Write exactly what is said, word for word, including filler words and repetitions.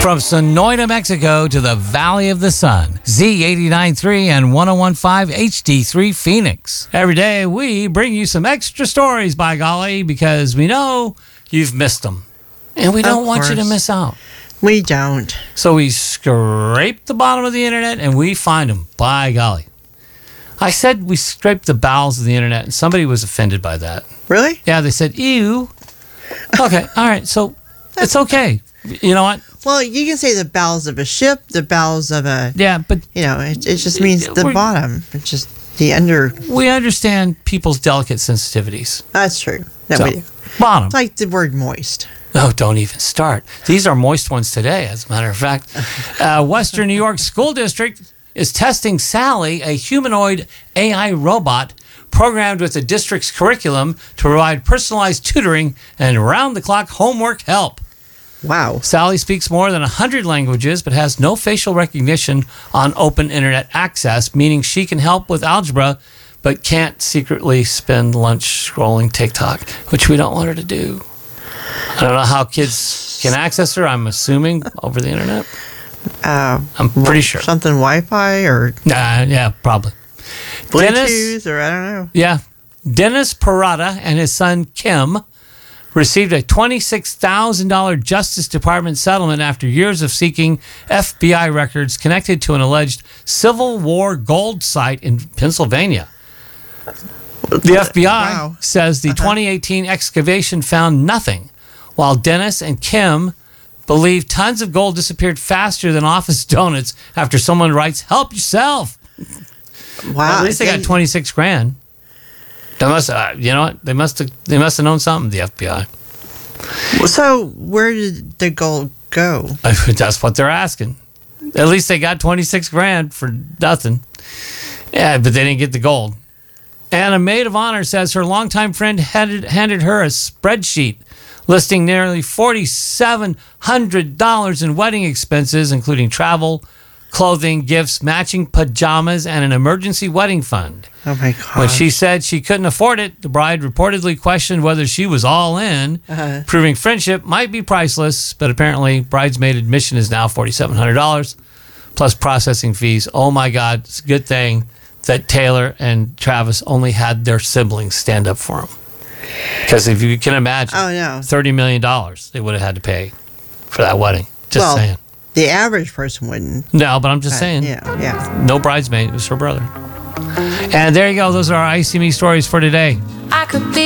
From Sonoita, Mexico to the Valley of the Sun, Z eighty-nine point three and ten fifteen H D three Phoenix. Every day we bring you some extra stories, by golly, because we know you've missed them. And we don't want you to miss out. We don't. So we scrape the bottom of the internet and we find them, by golly. I said we scraped the bowels of the internet and somebody was offended by that. Really? Yeah, they said, ew. Okay, all right, so it's okay. You know what? Well, you can say the bowels of a ship, the bowels of a... Yeah, but... You know, it, it just means the We're- bottom. It's just the under... We understand people's delicate sensitivities. That's true. That So, we do. bottom. It's like the word moist. Oh, don't even start. These are moist ones today, as a matter of fact. Uh, Western New York School District is testing Sally, a humanoid A I robot programmed with the district's curriculum to provide personalized tutoring and round-the-clock homework help. Wow. Sally speaks more than one hundred languages, but has no facial recognition on open internet access, meaning she can help with algebra, but can't secretly spend lunch scrolling TikTok, which we don't want her to do. I don't know how kids can access her. I'm assuming over the internet. Uh, I'm pretty sure. Something Wi-Fi or Nah, yeah, probably. Dennis, Bluetooth or I don't know. yeah. Dennis Parada and his son Kim received a twenty-six thousand dollars Justice Department settlement after years of seeking F B I records connected to an alleged Civil War gold site in Pennsylvania. The F B I Wow. says the Uh-huh. twenty eighteen excavation found nothing, while Dennis and Kim believe tons of gold disappeared faster than office donuts after someone writes, "Help yourself." Wow. At least they got twenty-six grand. They must, uh, you know what? They must have. They must have known something. The F B I. So where did the gold go? That's what they're asking. At least they got twenty-six grand for nothing. Yeah, but they didn't get the gold. And a maid of honor says her longtime friend handed, handed her a spreadsheet listing nearly four thousand seven hundred dollars in wedding expenses, including travel, clothing, gifts, matching pajamas, and an emergency wedding fund. Oh my God. When she said she couldn't afford it, the bride reportedly questioned whether she was all in, Uh-huh. proving friendship might be priceless, but apparently bridesmaid admission is now four thousand seven hundred dollars plus processing fees. Oh my God, it's a good thing that Taylor and Travis only had their siblings stand up for them. Because if you can imagine, Oh no. thirty million dollars they would have had to pay for that wedding. Just Well, saying. The average person wouldn't. No, but I'm just Uh, saying. Yeah, yeah. No bridesmaid, it was her brother. And there you go. Those are our I C Me stories for today. I could be